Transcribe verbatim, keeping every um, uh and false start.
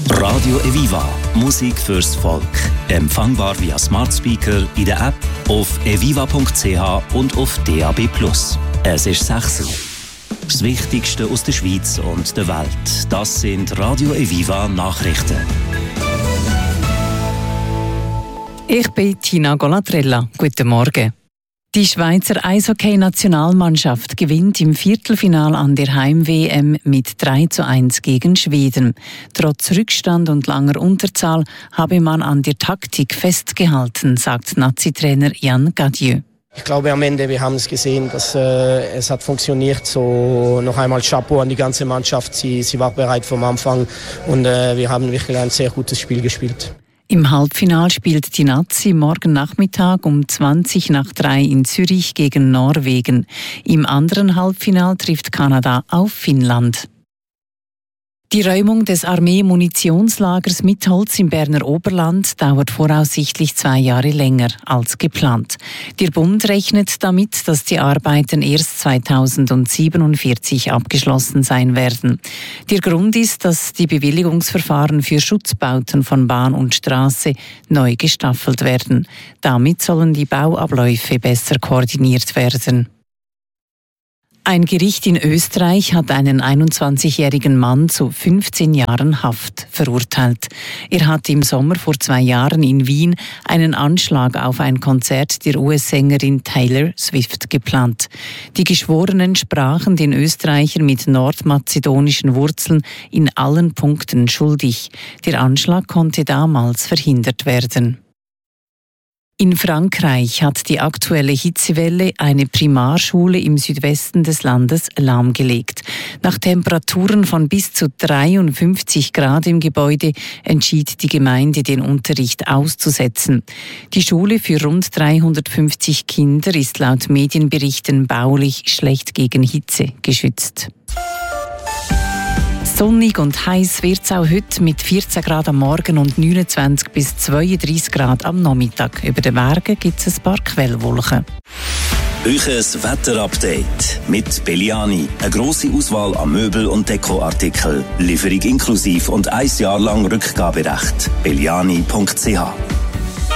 Radio Eviva, Musik fürs Volk. Empfangbar via Smart Speaker, in der App, auf eviva punkt c h und auf D A B plus. Es ist sechs Uhr. Das Wichtigste aus der Schweiz und der Welt, das sind Radio Eviva Nachrichten. Ich bin Tina Golatrella. Guten Morgen. Die Schweizer Eishockey-Nationalmannschaft gewinnt im Viertelfinal an der Heim-W M mit drei zu eins gegen Schweden. Trotz Rückstand und langer Unterzahl habe man an der Taktik festgehalten, sagt Nazi-Trainer Jan Gadieu. Ich glaube am Ende, wir haben es gesehen, dass äh, es hat funktioniert. So noch einmal Chapeau an die ganze Mannschaft. Sie, sie war bereit vom Anfang und äh, wir haben wirklich ein sehr gutes Spiel gespielt. Im Halbfinal spielt die Nazi morgen Nachmittag um zwanzig nach drei in Zürich gegen Norwegen. Im anderen Halbfinal trifft Kanada auf Finnland. Die Räumung des Armee-Munitionslagers Mitholz im Berner Oberland dauert voraussichtlich zwei Jahre länger als geplant. Der Bund rechnet damit, dass die Arbeiten erst zweitausendsiebenundvierzig abgeschlossen sein werden. Der Grund ist, dass die Bewilligungsverfahren für Schutzbauten von Bahn und Straße neu gestaffelt werden. Damit sollen die Bauabläufe besser koordiniert werden. Ein Gericht in Österreich hat einen einundzwanzigjährigen Mann zu fünfzehn Jahren Haft verurteilt. Er hat im Sommer vor zwei Jahren in Wien einen Anschlag auf ein Konzert der U S-Sängerin Taylor Swift geplant. Die Geschworenen sprachen den Österreicher mit nordmazedonischen Wurzeln in allen Punkten schuldig. Der Anschlag konnte damals verhindert werden. In Frankreich hat die aktuelle Hitzewelle eine Primarschule im Südwesten des Landes lahmgelegt. Nach Temperaturen von bis zu dreiundfünfzig Grad im Gebäude entschied die Gemeinde, den Unterricht auszusetzen. Die Schule für rund dreihundertfünfzig Kinder ist laut Medienberichten baulich schlecht gegen Hitze geschützt. Sonnig und heiß wird es auch heute mit vierzehn Grad am Morgen und neunundzwanzig bis zweiunddreissig Grad am Nachmittag. Über den Bergen gibt es ein paar Quellwolken. Euches Wetterupdate mit Belliani. Eine grosse Auswahl an Möbel- und Dekoartikeln. Lieferung inklusiv und ein Jahr lang Rückgaberecht. belliani punkt c h